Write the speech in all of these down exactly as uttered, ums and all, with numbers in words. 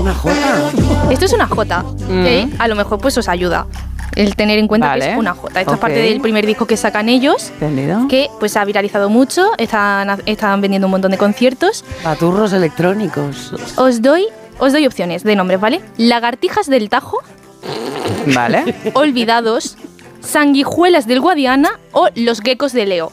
una jota. Esto es una jota, Mm. que a lo mejor pues os ayuda el tener en cuenta Vale. que es una jota. Esto Ok. es parte del primer disco que sacan ellos, ¿Entendido? que pues ha viralizado mucho, están, están vendiendo un montón de conciertos. Paturros electrónicos. Os doy, os doy opciones de nombres, ¿vale? Lagartijas del Tajo, Vale. Olvidados, Sanguijuelas del Guadiana o Los Geckos de Leo.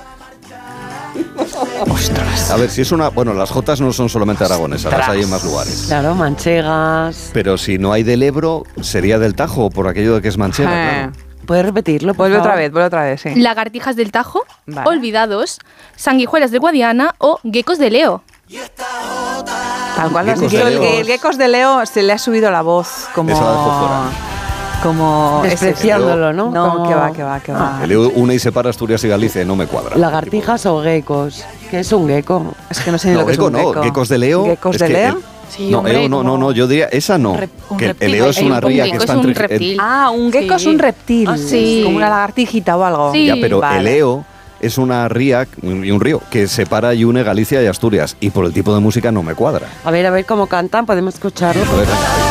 A ver, si es una... Bueno, las jotas no son solamente aragonesas, las hay en más lugares. Claro, manchegas. Pero si no hay del Ebro, sería del Tajo, por aquello de que es manchega, Eh, claro. ¿Puedes repetirlo, por Vuelve favor? otra vez, vuelve otra vez, sí. Lagartijas del Tajo, Vale. Olvidados, Sanguijuelas del Guadiana o Geckos de Leo. Tal cual lo has Geckos dicho. de El, Leo. el Geckos de Leo se le ha subido la voz como... Esa la dejo fuera. Como... Despreciándolo, ¿no? No, Como- que va, que va, que va. El une y separa Asturias y Galicia, no me cuadra. Lagartijas o geckos. ¿Qué es un gecko? Es que no sé ni No, lo que gecko es un no, gecko. geckos de Leo. ¿Geckos es de que Leo? el- Sí, no, hombre, Eo, no, no, como- no, yo diría, esa no. Rep- un que el reptil, Leo es hay una un ría que gecko está es un entre... reptil. Ah, un gecko Sí. es un reptil. Ah, sí. Como una lagartijita o algo. Sí. Ya, pero Vale. el Eo es una ría y un río que separa y une Galicia y Asturias. Y por el tipo de música no me cuadra. A ver, a ver cómo cantan, podemos escucharlo. A ver,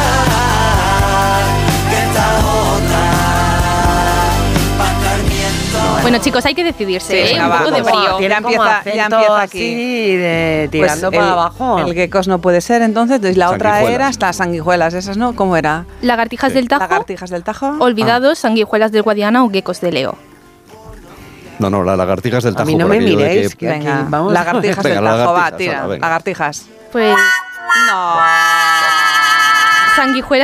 Bueno, chicos, hay que decidirse, Sí, ¿eh? venga, Un va, poco de vamos. brío. Tiene- Tiene Ya como empieza- ya acento empieza aquí. así de Pues tirando para el- abajo. El geckos no puede ser, entonces. Entonces la otra Sanguijuelas. era hasta sanguijuelas, esas, ¿no? ¿Cómo era? Lagartijas Sí. del Tajo, Lagartijas del Tajo. Olvidados, Sanguijuelas del Guadiana o Geckos de Leo. no, no, las lagartijas del A Tajo. mí no por me aquello de miréis, que- que aquí Venga, vamos. lagartijas Venga, del Tajo, va, lagartijas, tira. anda, venga. Lagartijas. Pues No. Sanguijuelas